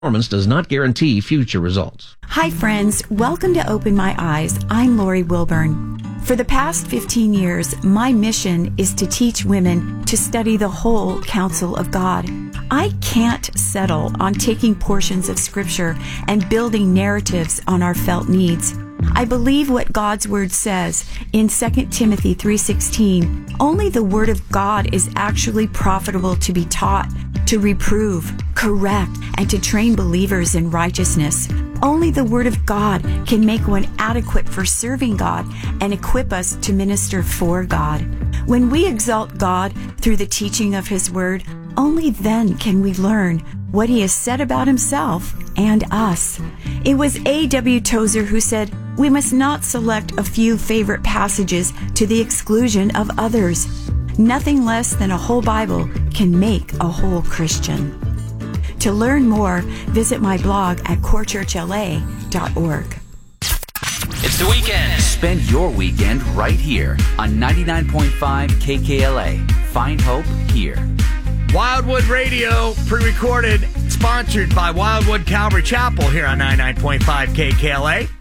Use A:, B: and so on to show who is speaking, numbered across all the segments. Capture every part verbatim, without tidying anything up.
A: Performance does not guarantee future results.
B: Hi friends, welcome to Open My Eyes. I'm Lori Wilburn. For the past fifteen years, my mission is to teach women to study the whole counsel of God. I can't settle on taking portions of Scripture and building narratives on our felt needs. I believe what God's Word says in Second Timothy three sixteen. Only the Word of God is actually profitable to be taught, to reprove, correct, and to train believers in righteousness. Only the Word of God can make one adequate for serving God and equip us to minister for God. When we exalt God through the teaching of His Word, only then can we learn what He has said about Himself and us. It was A W Tozer who said, "We must not select a few favorite passages to the exclusion of others. Nothing less than a whole Bible can make a whole Christian." To learn more, visit my blog at core church L A dot org.
C: It's the weekend. Spend your weekend right here on ninety-nine point five K K L A. Find hope here.
D: Wildwood Radio, pre-recorded, sponsored by Wildwood Calvary Chapel here on ninety-nine point five K K L A.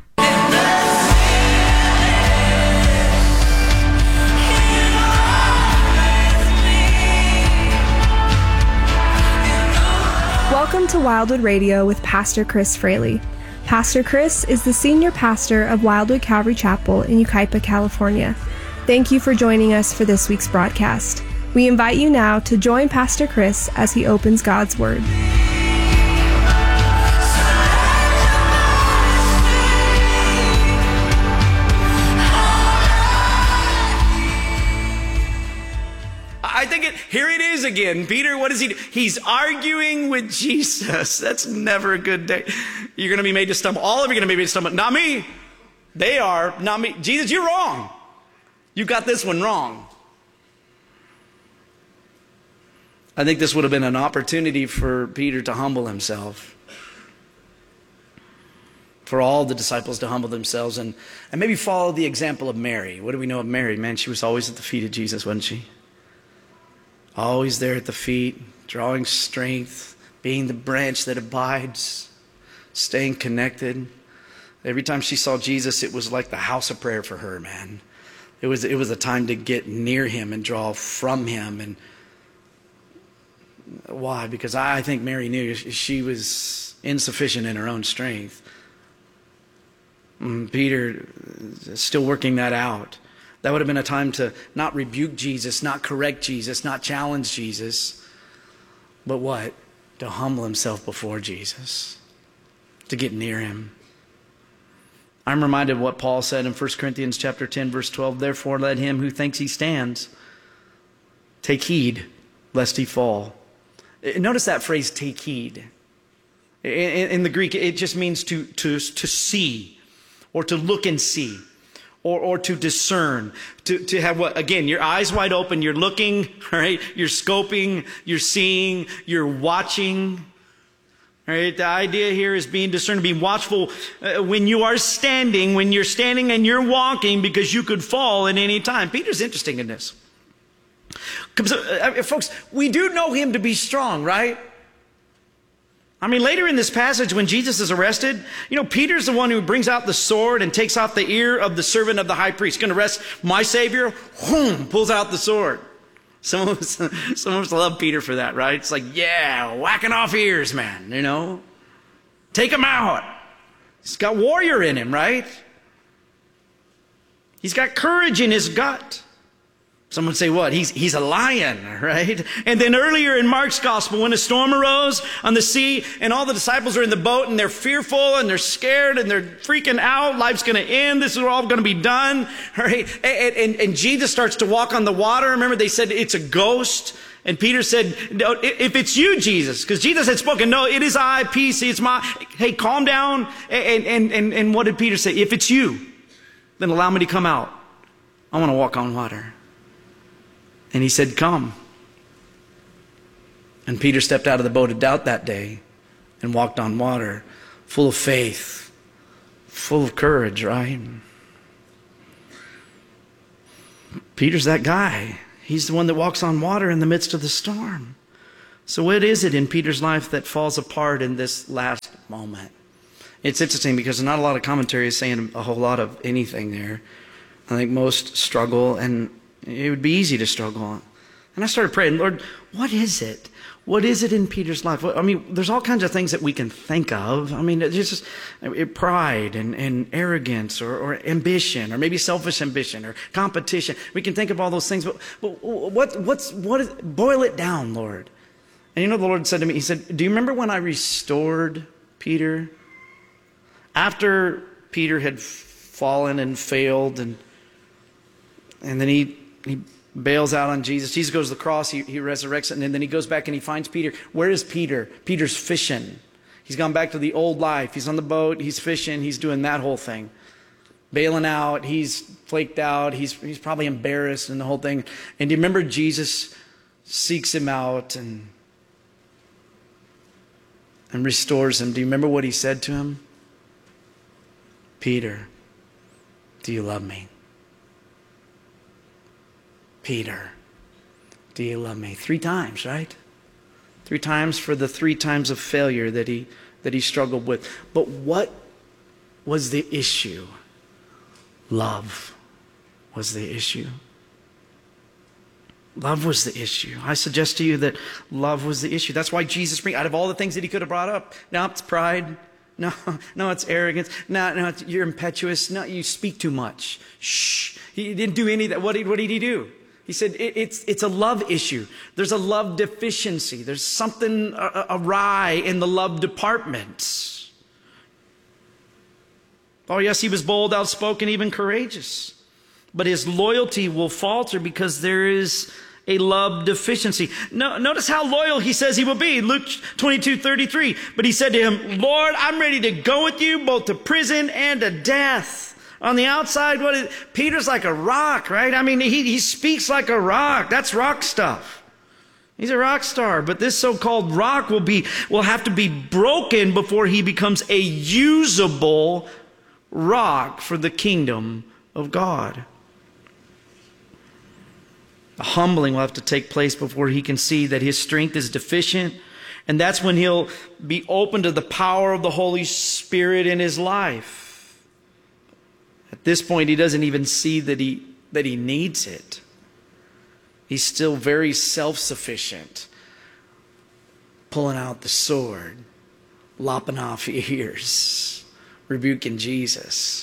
E: Welcome to Wildwood Radio with Pastor Chris Fraley. Pastor Chris is the senior pastor of Wildwood Calvary Chapel in Yucaipa, California. Thank you for joining us for this week's broadcast. We invite you now to join Pastor Chris as he opens God's Word.
F: I think it, here it is again. Peter, what is he do? He's arguing with Jesus. That's never a good day. You're going to be made to stumble. All of you are going to be made to stumble. Not me. They are. Not me. Jesus, you're wrong. You got this one wrong. I think this would have been an opportunity for Peter to humble himself. For all the disciples to humble themselves and, and maybe follow the example of Mary. What do we know of Mary? Man, she was always at the feet of Jesus, wasn't she? Always there at the feet, drawing strength, being the branch that abides, staying connected. Every time she saw Jesus, it was like the house of prayer for her, man. It was, it was a time to get near Him and draw from Him. And why? Because I think Mary knew she was insufficient in her own strength. Peter is still working that out. That would have been a time to not rebuke Jesus, not correct Jesus, not challenge Jesus, but what? To humble himself before Jesus, to get near Him. I'm reminded of what Paul said in First Corinthians chapter ten, verse twelve. Therefore, let him who thinks he stands take heed, lest he fall. Notice that phrase, take heed. In, in the Greek, it just means to, to, to see or to look and see. Or, or to discern, to, to have what? Again, your eyes wide open, you're looking, right? You're scoping, you're seeing, you're watching, right? The idea here is being discerning, being watchful uh, when you are standing, when you're standing and you're walking, because you could fall at any time. Peter's interesting in this. Uh, folks, we do know him to be strong, right? I mean, later in this passage, when Jesus is arrested, you know, Peter's the one who brings out the sword and takes off the ear of the servant of the high priest. Going to arrest my Savior? Whoom, pulls out the sword. Some of us, some of us love Peter for that, right? It's like, yeah, whacking off ears, man, you know. Take him out. He's got warrior in him, right? He's got courage in his gut. Some would say what? He's, he's a lion, right? And then earlier in Mark's gospel, when a storm arose on the sea and all the disciples are in the boat and they're fearful and they're scared and they're freaking out. Life's going to end. This is all going to be done, right? And, and, and Jesus starts to walk on the water. Remember, they said it's a ghost. And Peter said, no, if it's you, Jesus, because Jesus had spoken, no, it is I, peace, it's my, hey, calm down. And, and, and, and what did Peter say? If it's you, then allow me to come out. I want to walk on water. And he said, come. And Peter stepped out of the boat of doubt that day and walked on water, full of faith, full of courage, right? Peter's that guy. He's the one that walks on water in the midst of the storm. So what is it in Peter's life that falls apart in this last moment? It's interesting because not a lot of commentary is saying a whole lot of anything there. I think most struggle, and it would be easy to struggle. And I started praying, Lord, what is it? What is it in Peter's life? I mean, there's all kinds of things that we can think of. I mean, it's just pride and, and arrogance or, or ambition or maybe selfish ambition or competition. We can think of all those things. But, but what, what's, what is, boil it down, Lord. And you know, the Lord said to me, he said, do you remember when I restored Peter? After Peter had fallen and failed and, and then he, he bails out on Jesus. Jesus goes to the cross, he, he resurrects it, and then he goes back and he finds Peter. Where is Peter? Peter's fishing. He's gone back to the old life. He's on the boat, he's fishing, he's doing that whole thing. Bailing out, he's flaked out, he's, he's probably embarrassed and the whole thing. And do you remember Jesus seeks him out and, and restores him? Do you remember what he said to him? Peter, do you love me? Peter, do you love me? Three times, right? Three times for the three times of failure that he that he struggled with. But what was the issue? Love was the issue. Love was the issue. I suggest to you that love was the issue. That's why Jesus, out of all the things that he could have brought up, now it's pride. No, no, it's arrogance. No, no, it's, you're impetuous. No, you speak too much. Shh. He didn't do any of that. What did, what did he do? He said, it, it's, it's a love issue. There's a love deficiency. There's something awry in the love department. Oh, yes, he was bold, outspoken, even courageous. But his loyalty will falter because there is a love deficiency. No, notice how loyal he says he will be. Luke twenty-two thirty-three. But he said to him, Lord, I'm ready to go with you both to prison and to death. On the outside, what is, Peter's like a rock, right? I mean, he, he speaks like a rock. That's rock stuff. He's a rock star. But this so-called rock will be, will have to be broken before he becomes a usable rock for the kingdom of God. The humbling will have to take place before he can see that his strength is deficient. And that's when he'll be open to the power of the Holy Spirit in his life. At this point, he doesn't even see that he, that he needs it. He's still very self-sufficient. Pulling out the sword, lopping off ears, rebuking Jesus.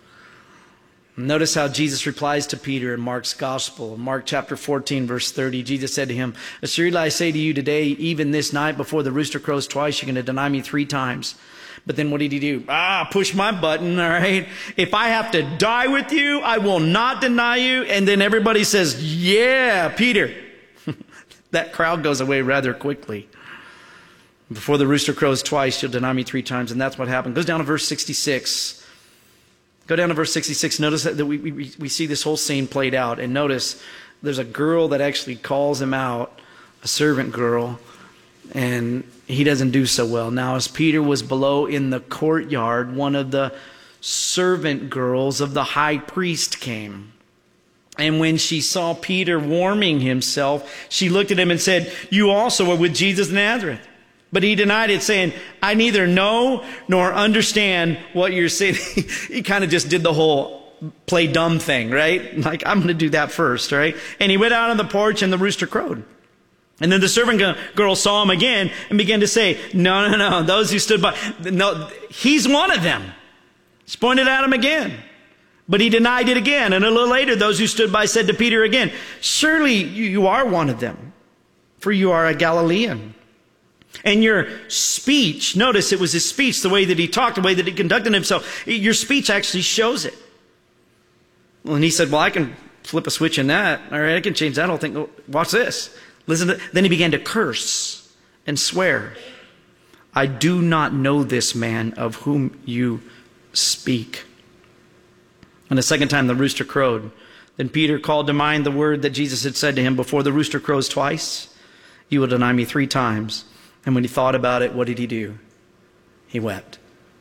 F: Notice how Jesus replies to Peter in Mark's gospel. Mark chapter fourteen, verse thirty. Jesus said to him, assuredly I say to you today, even this night before the rooster crows twice, you're going to deny me three times. But then what did he do? Ah, push my button, all right? If I have to die with you, I will not deny you. And then everybody says, yeah, Peter. That crowd goes away rather quickly. Before the rooster crows twice, you'll deny me three times. And that's what happened. Goes down to verse sixty-six. Go down to verse sixty-six. Notice that we, we, we see this whole scene played out. And notice there's a girl that actually calls him out, a servant girl, and he doesn't do so well. Now, as Peter was below in the courtyard, one of the servant girls of the high priest came. And when she saw Peter warming himself, she looked at him and said, you also are with Jesus of Nazareth. But he denied it, saying, I neither know nor understand what you're saying. He kind of just did the whole play dumb thing, right? Like, I'm going to do that first, right? And he went out on the porch and the rooster crowed. And then the servant girl saw him again and began to say, no, no, no, those who stood by, no, he's one of them. She pointed at him again. But he denied it again. And a little later, those who stood by said to Peter again, surely you are one of them, for you are a Galilean. And your speech, notice it was his speech, the way that he talked, the way that he conducted himself. Your speech actually shows it. Well, and he said, well, I can flip a switch in that. All right, I can change that whole thing. Watch this. Listen to, then he began to curse and swear. I do not know this man of whom you speak. And the second time the rooster crowed. Then Peter called to mind the word that Jesus had said to him, before the rooster crows twice, you will deny me three times. And when he thought about it, what did he do? He wept.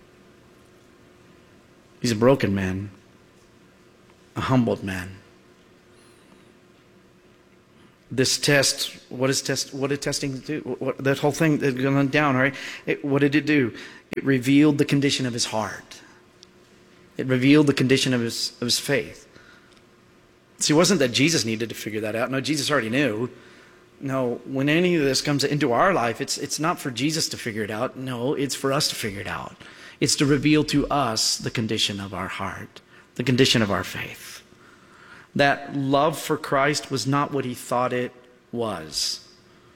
F: He's a broken man, a humbled man. This test, what is test? What did testing do? What, that whole thing that going down, right? It, what did it do? It revealed the condition of his heart. It revealed the condition of his of his faith. See, it wasn't that Jesus needed to figure that out. No, Jesus already knew. No, when any of this comes into our life, it's it's not for Jesus to figure it out. No, it's for us to figure it out. It's to reveal to us the condition of our heart, the condition of our faith. That love for Christ was not what he thought it was.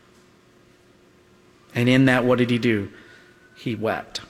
F: And in that, what did he do? He wept.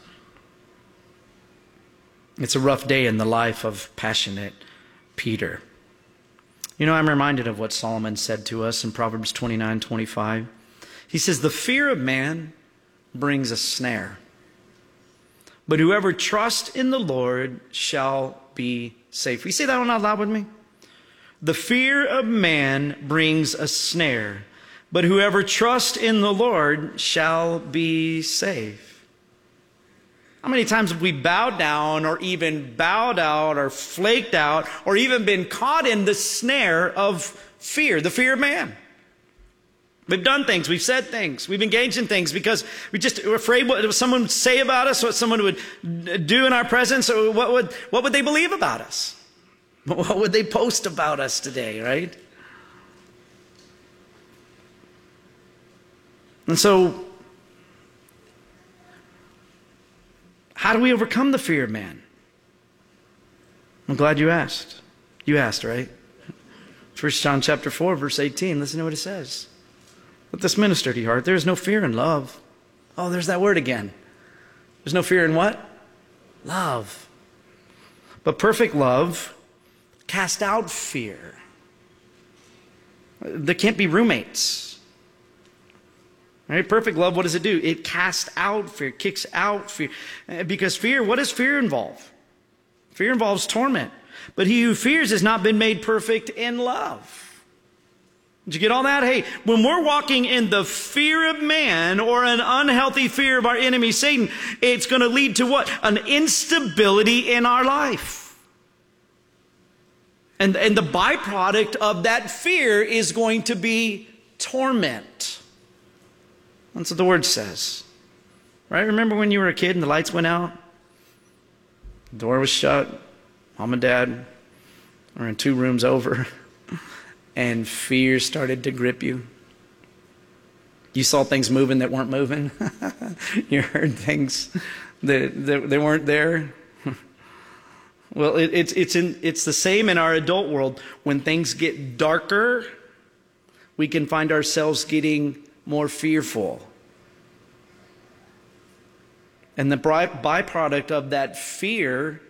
F: It's a rough day in the life of passionate Peter. You know, I'm reminded of what Solomon said to us in Proverbs twenty-nine twenty-five. He says, the fear of man brings a snare, but whoever trusts in the Lord shall be safe. Will you say that one out loud with me? The fear of man brings a snare, but whoever trusts in the Lord shall be safe. How many times have we bowed down or even bowed out or flaked out or even been caught in the snare of fear, the fear of man? We've done things, we've said things, we've engaged in things because we just we're afraid what someone would say about us, what someone would do in our presence, or what would, what would they believe about us? What would they post about us today, right? And so, how do we overcome the fear of man? I'm glad you asked. You asked, right? First John chapter four, verse eighteen. Listen to what it says. Let this minister to your heart. There is no fear in love. Oh, there's that word again. There's no fear in what? Love. But perfect love cast out fear. There can't be roommates. Right? Perfect love, what does it do? It casts out fear, kicks out fear. Because fear, what does fear involve? Fear involves torment. But he who fears has not been made perfect in love. Did you get all that? Hey, when we're walking in the fear of man or an unhealthy fear of our enemy, Satan, it's going to lead to what? An instability in our life. And, and the byproduct of that fear is going to be torment. That's what the word says. Right? Remember when you were a kid and the lights went out? The door was shut. Mom and dad were in two rooms over. And fear started to grip you. You saw things moving that weren't moving. You heard things that, that, that weren't there. Well, it, it's, it's, in, it's the same in our adult world. When things get darker, we can find ourselves getting more fearful. And the byproduct of that fear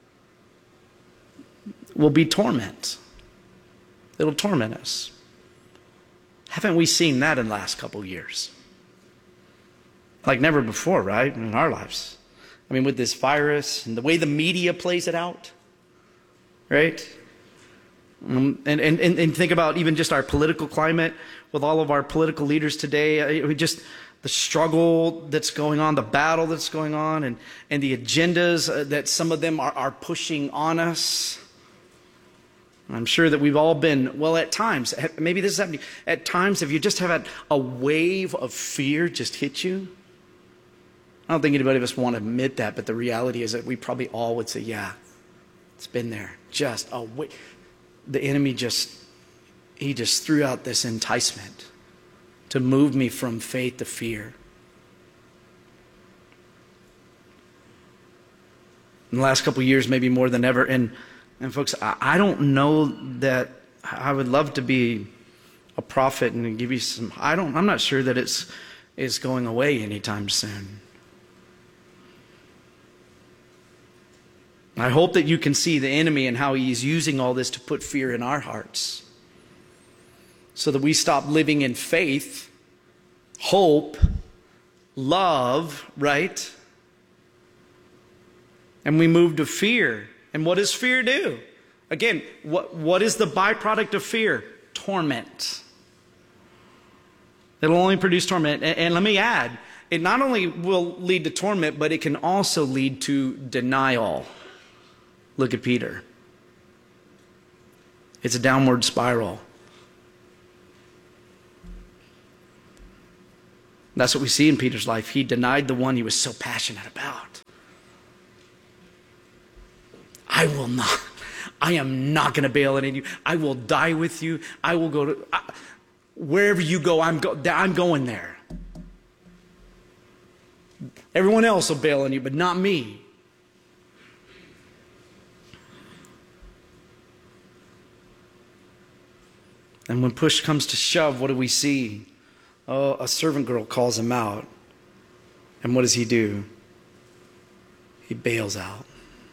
F: will be torment. It'll torment us. Haven't we seen that in the last couple of years? Like never before, right? In our lives. I mean, with this virus and the way the media plays it out, right? Um, and, and, and think about even just our political climate with all of our political leaders today. We just the struggle that's going on, the battle that's going on, and, and the agendas that some of them are, are pushing on us. I'm sure that we've all been, well, at times, maybe this is happening, at times, have you just had a wave of fear just hit you? I don't think anybody of us want to admit that, but the reality is that we probably all would say, yeah, it's been there. Just a wait. The enemy just, he just threw out this enticement to move me from faith to fear. In the last couple of years, maybe more than ever, and And folks, I don't know that I would love to be a prophet and give you some, I don't, I'm not sure that it's, it's going away anytime soon. I hope that you can see the enemy and how he's using all this to put fear in our hearts so that we stop living in faith, hope, love, right? And we move to fear. And what does fear do? Again, what, what is the byproduct of fear? Torment. It'll only produce torment. And, and let me add, it not only will lead to torment, but it can also lead to denial. Look at Peter. It's a downward spiral. That's what we see in Peter's life. He denied the one he was so passionate about. I will not. I am not going to bail on you. I will die with you. I will go to... I, wherever you go, I'm, go, I'm going there. Everyone else will bail on you, but not me. And when push comes to shove, what do we see? Oh, a servant girl calls him out. And what does he do? He bails out.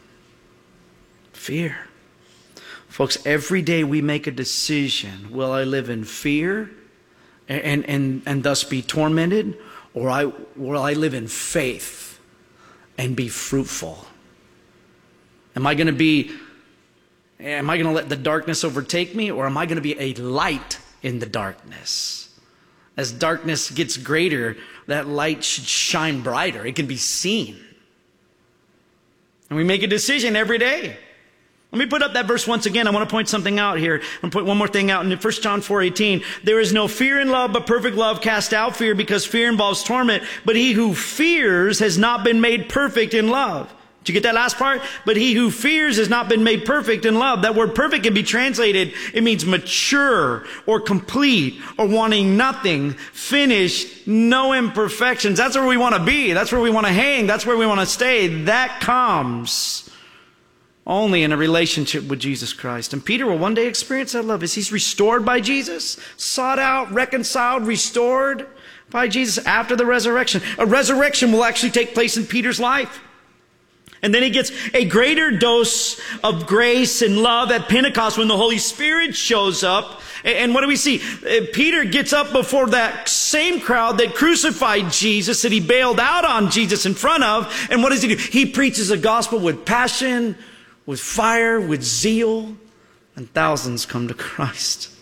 F: Fear. Folks, every day we make a decision. Will I live in fear and, and, and, and thus be tormented? Or I, will I live in faith and be fruitful? Am I going to be, am I going to let the darkness overtake me? Or am I going to be a light in the darkness? As darkness gets greater, that light should shine brighter. It can be seen. And we make a decision every day. Let me put up that verse once again. I want to point something out here. I'm going to point one more thing out in First John four eighteen. There is no fear in love, but perfect love casts out fear, because fear involves torment. But he who fears has not been made perfect in love. Did you get that last part? But he who fears has not been made perfect in love. That word perfect can be translated, it means mature or complete or wanting nothing, finished, no imperfections. That's where we want to be. That's where we want to hang. That's where we want to stay. That comes only in a relationship with Jesus Christ. And Peter will one day experience that love as he's restored by Jesus, sought out, reconciled, restored by Jesus after the resurrection. A resurrection will actually take place in Peter's life. And then he gets a greater dose of grace and love at Pentecost when the Holy Spirit shows up. And what do we see? Peter gets up before that same crowd that crucified Jesus, that he bailed out on Jesus in front of. And what does he do? He preaches the gospel with passion, with fire, with zeal, and thousands come to Christ.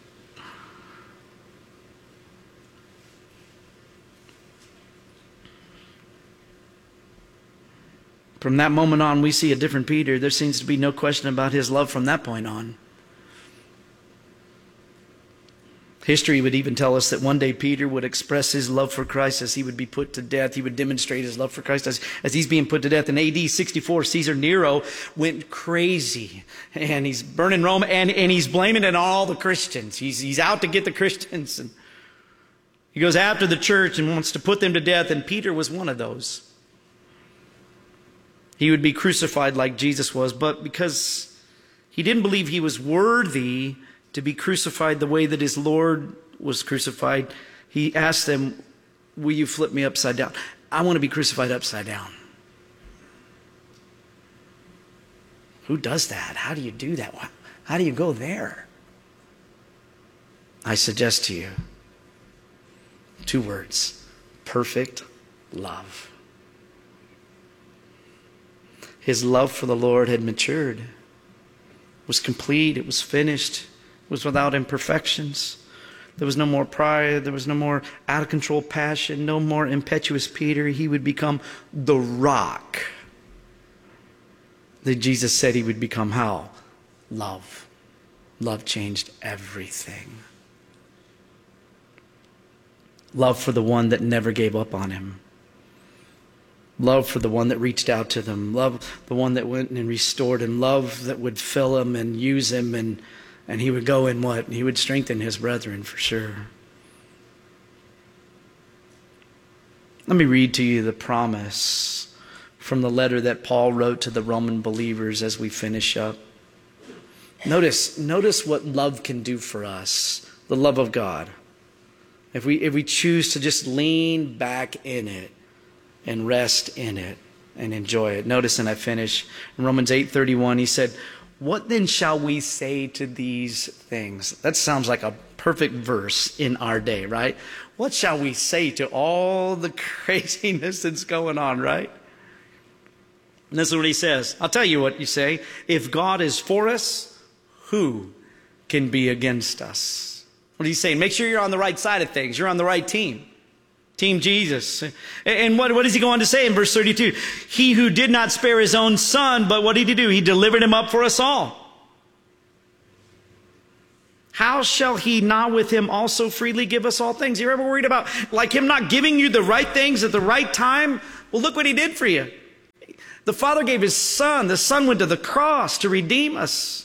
F: From that moment on, we see a different Peter. There seems to be no question about his love from that point on. History would even tell us that one day Peter would express his love for Christ as he would be put to death. He would demonstrate his love for Christ as, as he's being put to death. In A D sixty-four, Caesar Nero went crazy. And he's burning Rome, and, and he's blaming it on all the Christians. He's, he's out to get the Christians. And he goes after the church and wants to put them to death, and Peter was one of those. He would be crucified like Jesus was, but because he didn't believe he was worthy to be crucified the way that his Lord was crucified, he asked them, will you flip me upside down? I want to be crucified upside down. Who does that? How do you do that? How do you go there? I suggest to you two words: perfect love. His love for the Lord had matured, it was complete, it was finished, it was without imperfections. There was no more pride, there was no more out of control passion, no more impetuous Peter. He would become the rock that Jesus said he would become. How? Love. Love changed everything. Love for the one that never gave up on him. Love for the one that reached out to them. Love the one that went and restored him. Love that would fill him and use him. And, and he would go and what? He would strengthen his brethren for sure. Let me read to you the promise from the letter that Paul wrote to the Roman believers as we finish up. Notice, notice what love can do for us. The love of God. If we, if we choose to just lean back in it and rest in it and enjoy it. Notice, and I finish, in Romans eight thirty-one, he said, what then shall we say to these things? That sounds like a perfect verse in our day, right? What shall we say to all the craziness that's going on, right? And this is what he says. I'll tell you what you say. If God is for us, who can be against us? What he's saying, make sure you're on the right side of things. You're on the right team. Team Jesus. And what, what does he go on to say in verse thirty-two? He who did not spare his own son, but what did he do? He delivered him up for us all. how shall he not with him also freely give us all things? You're ever worried about like him not giving you the right things at the right time? Well, look what he did for you. The Father gave his Son. The Son went to the cross to redeem us.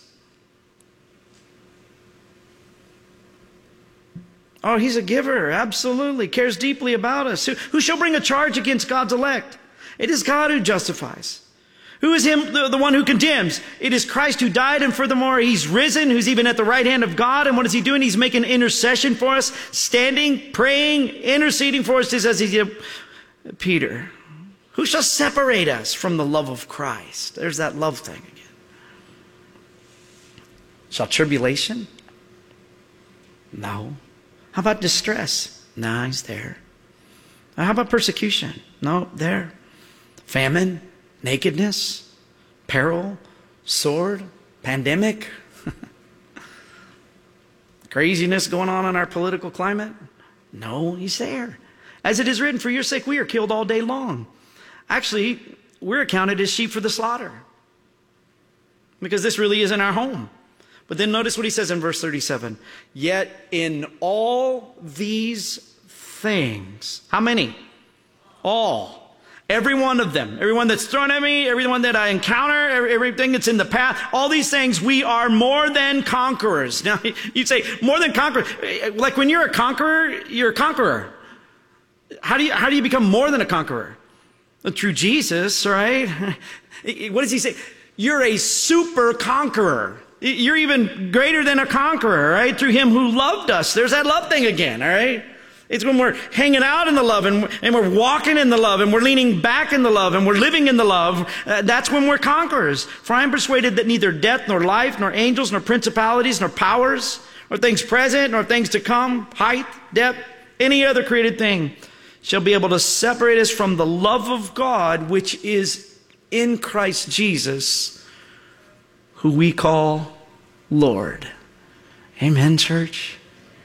F: Oh, he's a giver, absolutely. Cares deeply about us. Who, who shall bring a charge against God's elect? It is God who justifies. Who is him, the, the one who condemns? It is Christ who died, and furthermore, he's risen, who's even at the right hand of God. And what is he doing? He's making intercession for us, standing, praying, interceding for us, just as he did Peter. Who shall separate us from the love of Christ? There's that love thing again. Shall tribulation? No. How about distress? No, he's there. How about persecution? No, there. Famine? Nakedness, peril, sword, pandemic, craziness going on in our political climate? No, he's there. As it is written, for your sake we are killed all day long. Actually, we're accounted as sheep for the slaughter. Because this really isn't our home. But then notice what he says in verse thirty-seven. Yet in all these things, how many? All. Every one of them, everyone that's thrown at me, everyone that I encounter, every, everything that's in the path, all these things, we are more than conquerors. Now, you say, more than conquerors. Like when you're a conqueror, you're a conqueror. How do you, how do you become more than a conqueror? Through Jesus, right? What does he say? You're a super conqueror. You're even greater than a conqueror, right? Through him who loved us. There's that love thing again, all right? It's when we're hanging out in the love and, and we're walking in the love and we're leaning back in the love and we're living in the love. Uh, that's when we're conquerors. For I am persuaded that neither death nor life, nor angels, nor principalities, nor powers, nor things present, nor things to come, height, depth, any other created thing shall be able to separate us from the love of God, which is in Christ Jesus, who we call Lord. Amen, church?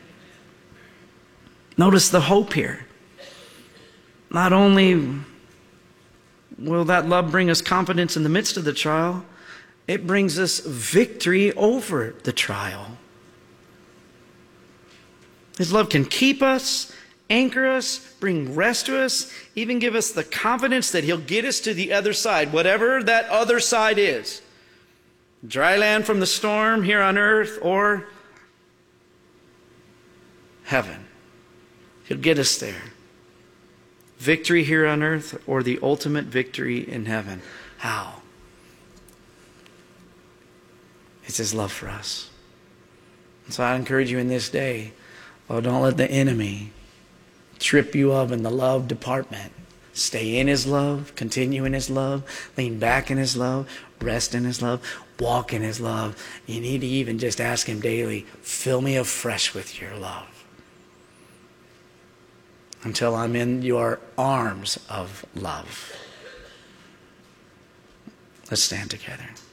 F: Notice the hope here. Not only will that love bring us confidence in the midst of the trial, it brings us victory over the trial. His love can keep us, anchor us, bring rest to us, even give us the confidence that he'll get us to the other side, whatever that other side is. Dry land from the storm here on earth, or heaven. He'll get us there. Victory here on earth or the ultimate victory in heaven. How? It's his love for us. And so I encourage you in this day, oh, don't let the enemy trip you up in the love department. Stay in his love, continue in his love, lean back in his love, rest in his love, walk in his love. You need to even just ask him daily, fill me afresh with your love. Until I'm in your arms of love. Let's stand together.